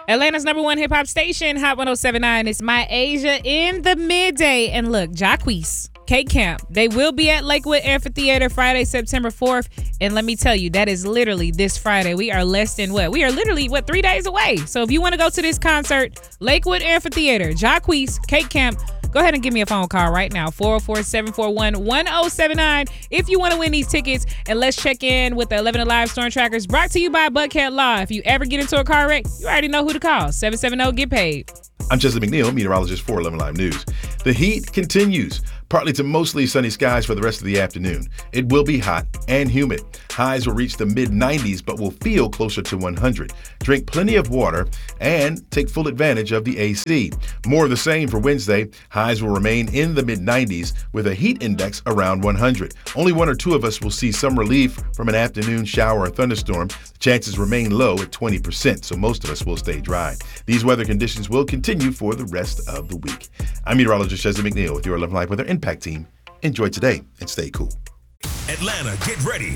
Atlanta's number one hip hop station, Hot 1079. It's My Asia in the midday. And look, Jacquees, K-Camp, they will be at Lakewood Amphitheater Friday, September 4th. And let me tell you, that is literally this Friday. We are less than We are literally, 3 days away. So if you want to go to this concert, Lakewood Amphitheater, Jacquees, K-Camp, go ahead and give me a phone call right now, 404-741-1079 if you want to win these tickets. And let's check in with the 11 Alive Storm Trackers, brought to you by Buckhead Law. If you ever get into a car wreck, you already know who to call, 770-GET-PAID. I'm Chesley McNeil, meteorologist for 11 Live News. The heat continues. Partly to mostly sunny skies for the rest of the afternoon. It will be hot and humid. Highs will reach the mid-90s, but will feel closer to 100. Drink plenty of water and take full advantage of the AC. More of the same for Wednesday. Highs will remain in the mid-90s with a heat index around 100. Only one or two of us will see some relief from an afternoon shower or thunderstorm. The chances remain low at 20%, so most of us will stay dry. These weather conditions will continue for the rest of the week. I'm meteorologist Chesley McNeil with your 11 Live Weather Impact Team. Enjoy today and stay cool. Atlanta, get ready